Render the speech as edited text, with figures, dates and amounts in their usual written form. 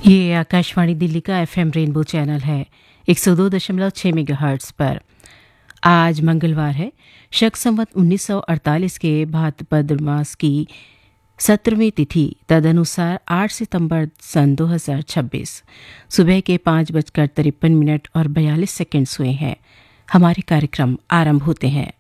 ये आकाशवाणी दिल्ली का FM rainbow channel है 102.6 मेगाहर्ट्ज़ पर। आज मंगलवार है, शक संवत 1948 के भाद्रपद मास की 17वीं तिथि, तदनुसार 8 सितंबर सन 2026। सुबह के 5:53 और 42 सेकंड्स हुए हैं। हमारे कार्यक्रम आरंभ होते हैं।